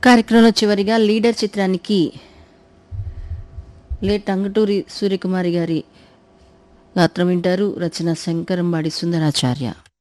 కార్యక్రమంలో చివరిగా లీడర్ చిత్రానికి లేట్ టంగుటూరి సూర్యకుమారి గారి గాత్రం వింటారు. రచన శంకరంబాడి సుందరాచార్య.